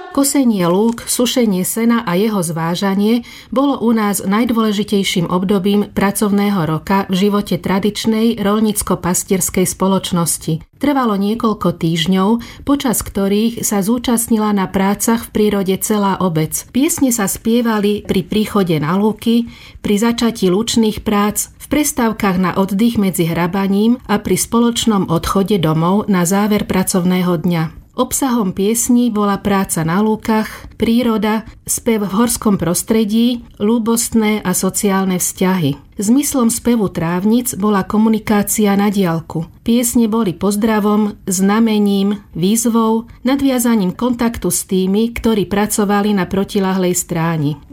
Kosenie lúk, sušenie sena a jeho zvážanie bolo u nás najdôležitejším obdobím pracovného roka v živote tradičnej roľnícko-pastierskej spoločnosti. Trvalo niekoľko týždňov, počas ktorých sa zúčastnila na prácach v prírode celá obec. Piesne sa spievali pri príchode na lúky, pri začatí lučných prác, v prestávkach na oddych medzi hrabaním a pri spoločnom odchode domov na záver pracovného dňa. Obsahom piesní bola práca na lúkach, príroda, spev v horskom prostredí, ľúbostné a sociálne vzťahy. Zmyslom spevu trávnic bola komunikácia na diaľku. Piesne boli pozdravom, znamením, výzvou, nadviazaním kontaktu s tými, ktorí pracovali na protiľahlej stráni.